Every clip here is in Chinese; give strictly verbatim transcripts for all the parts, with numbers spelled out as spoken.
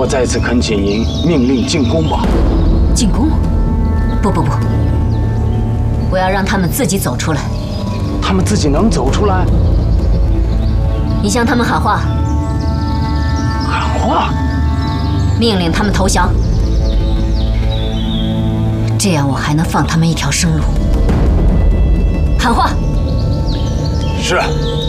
我再次恳请您命令进攻吧。 进攻？不不不，我要让他们自己走出来。 他们自己能走出来？ 你向他们喊话。 喊话？ 命令他们投降。这样我还能放他们一条生路。喊话。 是。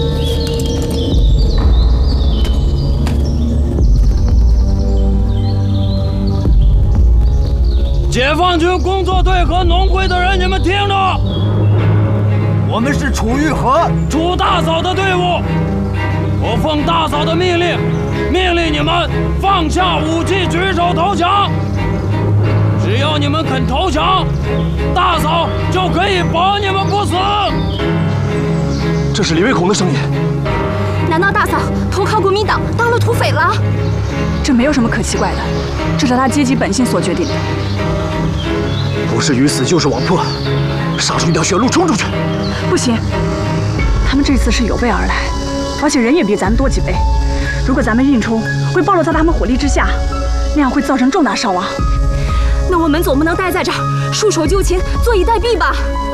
解放军工作队和农会的人，你们听着， 我们是楚玉和楚大嫂的队伍。我奉大嫂的命令，命令你们放下武器，举手投降。只要你们肯投降，大嫂就可以保你们不死。 这是李卫孔的声音。 难道大嫂投靠国民党，当了土匪了？ 这没有什么可奇怪的，这是他阶级本性所决定的。 不是鱼死就是网破，杀出一条血路冲出去。 不行，他们这次是有备而来，而且人也比咱们多几倍。如果咱们硬冲，会暴露在他们火力之下，那样会造成重大伤亡。 那我们总不能待在这儿，束手就擒，坐以待毙吧？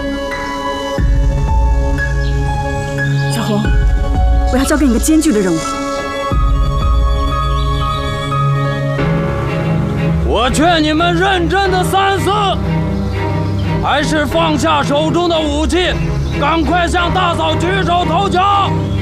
小红，我要交给你个艰巨的任务。 我劝你们认真的三思，还是放下手中的武器，赶快向大嫂举手投降。